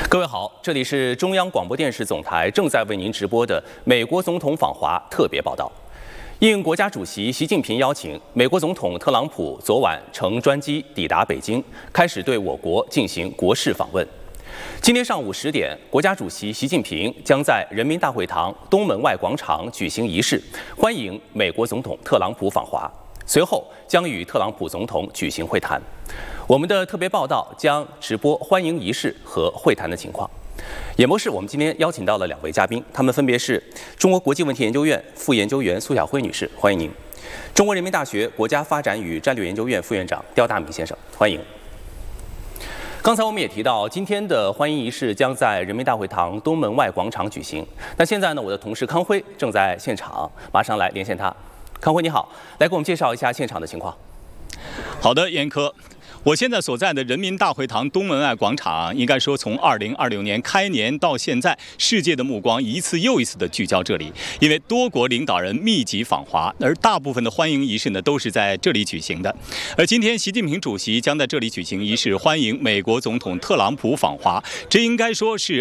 各位好，这里是中央广播电视总台正在为您直播的美国总统访华特别报道。应国家主席习近平邀请，美国总统特朗普昨晚乘专机抵达北京，开始对我国进行国事访问。今天上午10点，国家主席习近平将在人民大会堂东门外广场举行仪式，欢迎美国总统特朗普访华。随后将与特朗普总统举行会谈。我们的特别报道将直播欢迎仪式和会谈的情况。演播室，我们今天邀请到了2位嘉宾，他们分别是中国国际问题研究院副研究员苏晓辉女士，欢迎您；中国人民大学国家发展与战略研究院副院长刁大明先生，欢迎。刚才我们也提到，今天的欢迎仪式将在人民大会堂东门外广场举行。那现在呢，我的同事康辉正在现场，马上来连线他。康辉你好，来给我们介绍一下现场的情况。 好的，严科。我现在所在的人民大会堂东门外广场，应该说从2026年开年到现在，世界的目光一次又一次地聚焦这里，因为多国领导人密集访华，而大部分的欢迎仪式呢都是在这里举行的。而今天习近平主席将在这里举行仪式，欢迎美国总统特朗普访华，这应该说是